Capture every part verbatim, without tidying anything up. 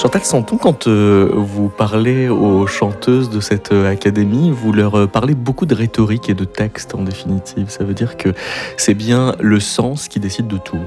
Chantal Santon, quand euh, vous parlez aux chanteuses de cette euh, académie, vous leur euh, parlez beaucoup de rhétorique et de texte en définitive. Ça veut dire que c'est bien le sens qui décide de tout.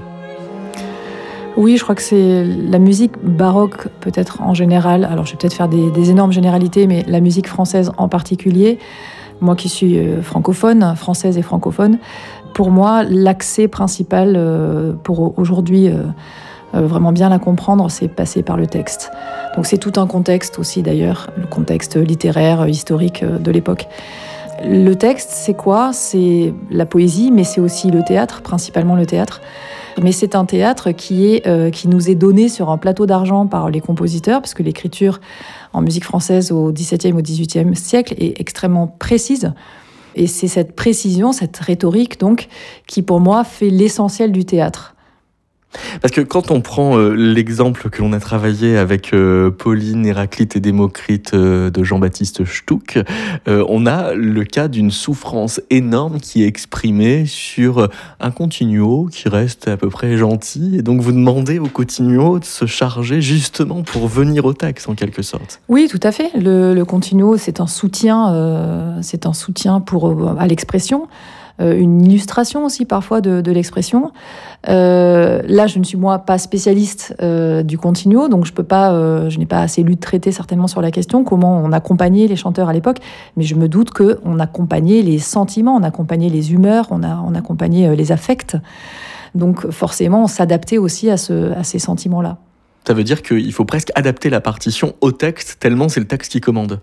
Oui, je crois que c'est la musique baroque, peut-être en général. Alors, je vais peut-être faire des, des énormes généralités, mais la musique française en particulier, moi qui suis euh, francophone, française et francophone, pour moi, l'accès principal euh, pour aujourd'hui euh, euh, vraiment bien la comprendre, c'est passer par le texte. Donc, c'est tout un contexte aussi, d'ailleurs, le contexte littéraire, historique euh, de l'époque. Le texte, c'est quoi ? C'est la poésie, mais c'est aussi le théâtre, principalement le théâtre. Mais c'est un théâtre qui, est, euh, qui nous est donné sur un plateau d'argent par les compositeurs, parce que l'écriture en musique française au dix-septième, au dix-huitième siècle est extrêmement précise. Et c'est cette précision, cette rhétorique, donc, qui pour moi fait l'essentiel du théâtre. Parce que quand on prend euh, l'exemple que l'on a travaillé avec euh, Pauline, Héraclite et Démocrite euh, de Jean-Baptiste Stuck, euh, on a le cas d'une souffrance énorme qui est exprimée sur un continuo qui reste à peu près gentil. Et donc vous demandez au continuo de se charger justement pour venir au texte en quelque sorte. Oui, tout à fait. Le, le continuo, c'est un soutien, euh, c'est un soutien pour, euh, à l'expression. Euh, une illustration aussi parfois de, de l'expression. Euh, là, je ne suis moi pas spécialiste euh, du continuo, donc je peux pas, euh, je n'ai pas assez lu de traité certainement sur la question, comment on accompagnait les chanteurs à l'époque, mais je me doute qu'on accompagnait les sentiments, on accompagnait les humeurs, on, a, on accompagnait les affects. Donc forcément, on s'adaptait aussi à, ce, à ces sentiments-là. Ça veut dire qu'il faut presque adapter la partition au texte, tellement c'est le texte qui commande.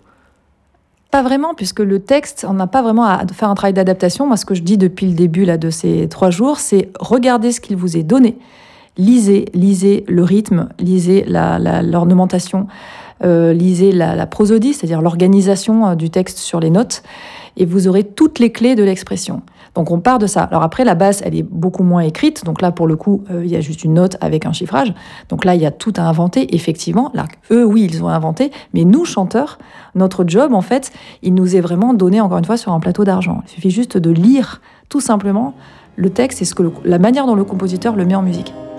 Pas vraiment, puisque le texte, on n'a pas vraiment à faire un travail d'adaptation. Moi, ce que je dis depuis le début là, de ces trois jours, c'est regardez ce qu'il vous est donné. Lisez, lisez le rythme, lisez la, la, l'ornementation, euh, lisez la, la prosodie, c'est-à-dire l'organisation du texte sur les notes, et vous aurez toutes les clés de l'expression. Donc on part de ça. Alors après, la basse, elle est beaucoup moins écrite. Donc là, pour le coup, euh, il y a juste une note avec un chiffrage. Donc là, il y a tout à inventer. Effectivement, là, eux, oui, ils ont inventé. Mais nous, chanteurs, notre job, en fait, il nous est vraiment donné, encore une fois, sur un plateau d'argent. Il suffit juste de lire, tout simplement, le texte et ce que le, la manière dont le compositeur le met en musique.